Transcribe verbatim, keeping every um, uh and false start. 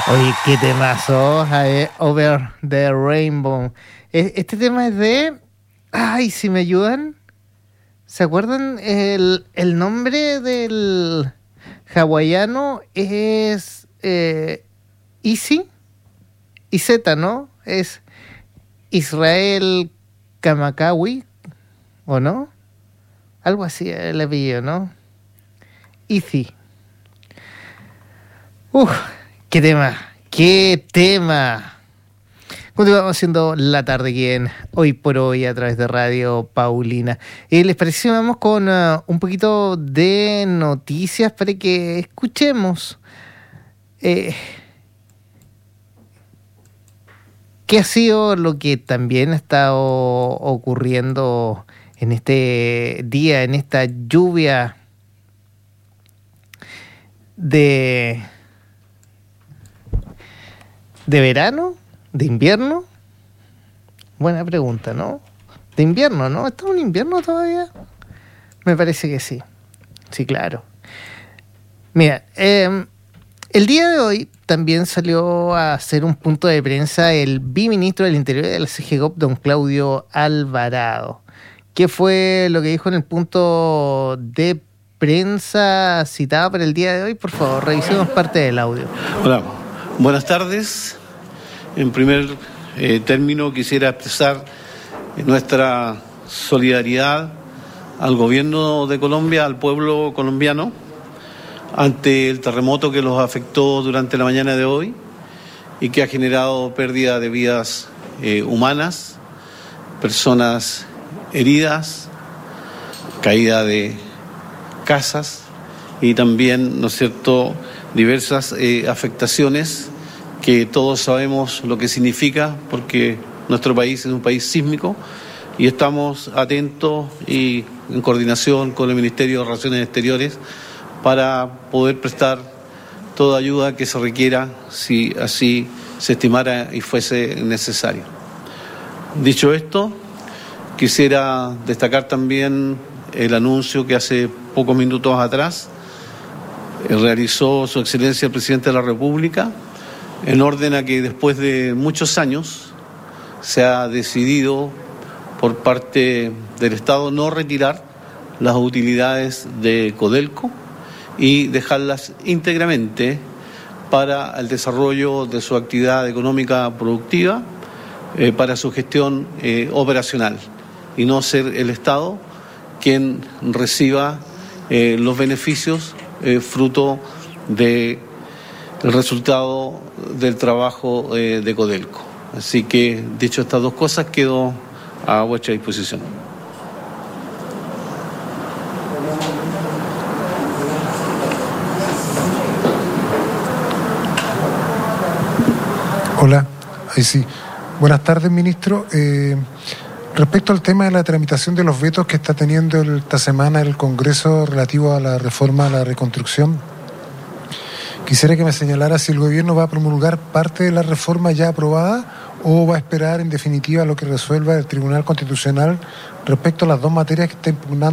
Oye, qué temazo, eh, Over the Rainbow. Este tema es de... Ay, si me ayudan. ¿Se acuerdan? El, el nombre del hawaiano es eh, Isi. Iseta, ¿no? Es Israel Kamakawi, ¿o no? Algo así el apellido, ¿no? Isi. Uf, qué tema, qué tema. Continuamos haciendo la tarde aquí en Hoy por Hoy a través de Radio Paulina. Eh, ¿Les parece que vamos con uh, un poquito de noticias para que escuchemos eh, qué ha sido lo que también ha estado ocurriendo en este día, en esta lluvia de... ¿De verano? ¿De invierno? Buena pregunta, ¿no? ¿De invierno, no? ¿Estamos en invierno todavía? Me parece que sí. Sí, claro. Mira, eh, el día de hoy también salió a hacer un punto de prensa el viceministro del Interior de la C G G O P, don Claudio Alvarado. ¿Qué fue lo que dijo en el punto de prensa citado para el día de hoy? Por favor, revisemos parte del audio. Hola, buenas tardes. En primer eh, término quisiera expresar nuestra solidaridad al gobierno de Colombia, al pueblo colombiano, ante el terremoto que los afectó durante la mañana de hoy y que ha generado pérdida de vidas eh, humanas, personas heridas, caída de casas y también, ¿no es cierto?, diversas eh, afectaciones que todos sabemos lo que significa, porque nuestro país es un país sísmico y estamos atentos y en coordinación con el Ministerio de Relaciones Exteriores para poder prestar toda ayuda que se requiera si así se estimara y fuese necesario. Dicho esto, quisiera destacar también el anuncio que hace pocos minutos atrás realizó Su Excelencia el Presidente de la República en orden a que después de muchos años se ha decidido por parte del Estado no retirar las utilidades de Codelco y dejarlas íntegramente para el desarrollo de su actividad económica productiva, eh, para su gestión eh, operacional, y no ser el Estado quien reciba eh, los beneficios eh, fruto de el resultado del trabajo eh, de Codelco. Así que, dicho estas dos cosas, quedo a vuestra disposición. Hola, ahí sí. Buenas tardes, ministro. Eh, respecto al tema de la tramitación de los vetos que está teniendo esta semana el Congreso relativo a la reforma a la reconstrucción, quisiera que me señalara si el gobierno va a promulgar parte de la reforma ya aprobada o va a esperar en definitiva lo que resuelva el Tribunal Constitucional respecto a las dos materias que está impugnando